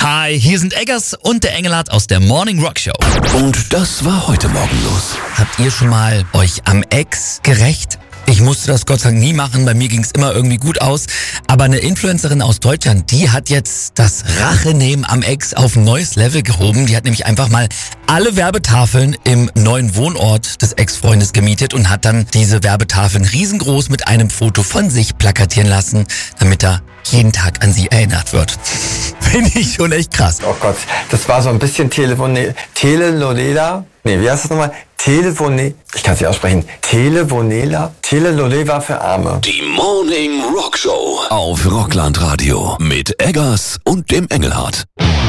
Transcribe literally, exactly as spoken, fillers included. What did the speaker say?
Hi, hier sind Eggers und der Engelhardt aus der Morning Rock Show. Und das war heute Morgen los. Habt ihr schon mal euch am Ex gerächt? Ich musste das Gott sei Dank nie machen, bei mir ging es immer irgendwie gut aus. Aber eine Influencerin aus Deutschland, die hat jetzt das Rachenehmen am Ex auf ein neues Level gehoben. Die hat nämlich einfach mal alle Werbetafeln im neuen Wohnort des Ex-Freundes gemietet und hat dann diese Werbetafeln riesengroß mit einem Foto von sich plakatieren lassen, damit er jeden Tag an sie erinnert wird. Finde ich schon echt krass. Oh Gott, das war so ein bisschen Telefone, Telenolela. Nee, wie heißt das nochmal? Telefone, ich kann es nicht aussprechen. Televonela, Telenolela für Arme. Die Morning Rock Show auf Rockland Radio mit Eggers und dem Engelhardt.